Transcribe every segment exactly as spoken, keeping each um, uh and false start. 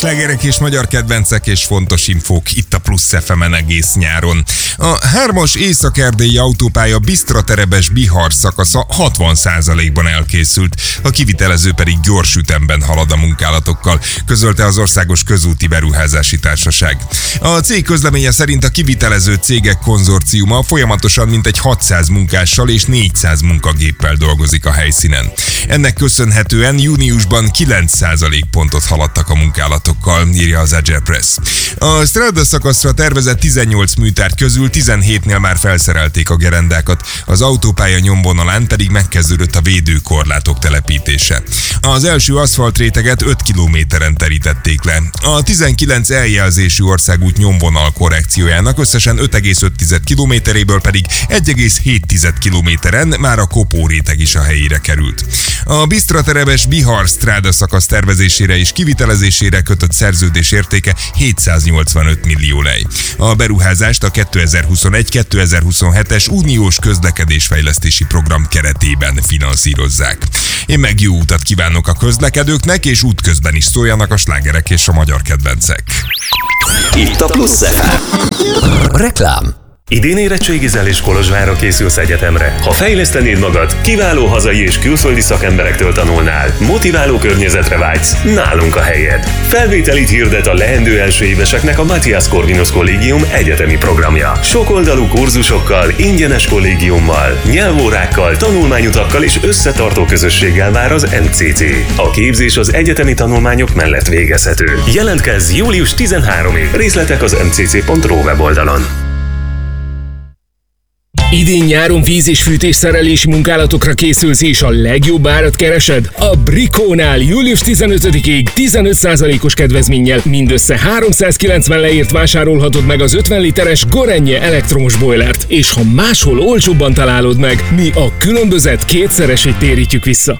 Slágerek és magyar kedvencek és fontos infók itt a Plusz ef emen egész nyáron. A hármas észak-erdélyi autópálya Bisztra-Terebes-Bihar szakasza hatvan százalékban elkészült, a kivitelező pedig gyors ütemben halad a munkálatokkal, közölte az Országos Közúti Beruházási Társaság. A cég közleménye szerint a kivitelező cégek konzorciuma folyamatosan mintegy hatszáz munkással és négyszáz munkagéppel dolgozik a helyszínen. Ennek köszönhetően júniusban kilenc százalékpontot haladtak a munkálatokkal, írja az Agile Press. A Strada szakaszra tervezett tizennyolc műtárgy közül tizenhétnél már felszerelték a gerendákat, az autópálya nyomvonalán pedig megkezdődött a védőkorlátok telepítése. Az első aszfaltréteget öt kilométeren terítették le. A tizenkilenc eljelzésű országút nyomvonal korrekciójának összesen öt egész öt kilométeréből pedig egy egész hét kilométeren már a kopóréteg is a helyére került. A Bisztra-Terebes-Bihar Strada szakasz tervezésére és kivitelezésére kötött szerződés értéke hétszáznyolcvanöt millió lej. A beruházást a kétezer-huszonegy kétezer-huszonhetes uniós közlekedésfejlesztési program keretében finanszírozzák. Én meg jó utat kívánok a közlekedőknek, és útközben is szóljanak a slágerek és a magyar kedvencek. Itt a Plusz ef em. Reklám. Idén érettségizel és Kolozsvárra készülsz egyetemre. Ha fejlesztenéd magad, kiváló hazai és külföldi szakemberektől tanulnál, motiváló környezetre vágysz, nálunk a helyed. Felvételit hirdet a leendő első éveseknek a Matthias Corvinus Kollégium egyetemi programja. Sokoldalú kurzusokkal, ingyenes kollégiummal, nyelvórákkal, tanulmányutakkal és összetartó közösséggel vár az em cé cé. A képzés az egyetemi tanulmányok mellett végezhető. Jelentkezz július tizenharmadikig. Részletek az em cé cé pont ru weboldalon. Idén nyáron víz- és fűtésszerelési munkálatokra készülsz és a legjobb árat keresed? A Bricónál július tizenötödikéig tizenöt százalékos kedvezménnyel mindössze háromszázkilencven leért vásárolhatod meg az ötven literes Gorenje elektromos bojlert, és ha máshol olcsóbban találod meg, mi a különbözet kétszeresét térítjük vissza.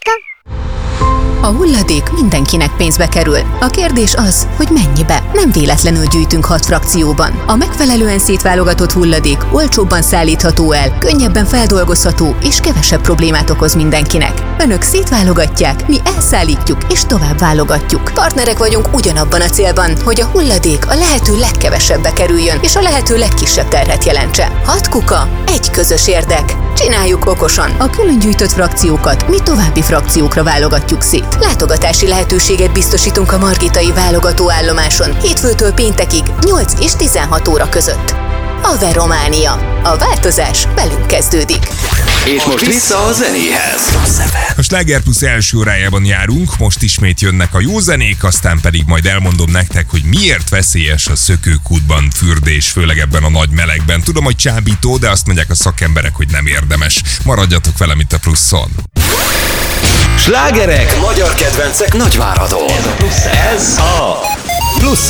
A hulladék mindenkinek pénzbe kerül. A kérdés az, hogy mennyibe. Nem véletlenül gyűjtünk hat frakcióban. A megfelelően szétválogatott hulladék olcsóbban szállítható el, könnyebben feldolgozható és kevesebb problémát okoz mindenkinek. Önök szétválogatják, mi elszállítjuk és tovább válogatjuk. Partnerek vagyunk ugyanabban a célban, hogy a hulladék a lehető legkevesebbe kerüljön és a lehető legkisebb terhet jelentse. Hat kuka, egy közös érdek. Csináljuk okosan. A külön gyűjtött frakciókat mi további frakciókra válogatjuk szét. Látogatási lehetőséget biztosítunk a margitai válogatóállomáson hétfőtől péntekig nyolc és tizenhat óra között. Ave Románia. A változás velünk kezdődik. És most vissza a zenéhez. A Sláger Plusz első órájában járunk, most ismét jönnek a jó zenék, aztán pedig majd elmondom nektek, hogy miért veszélyes a szökőkútban fürdés, főleg ebben a nagy melegben. Tudom, hogy csábító, de azt mondják a szakemberek, hogy nem érdemes. Maradjatok velem itt a Pluszon. Slágerek, magyar kedvencek Nagyváradon. Ez a Plusz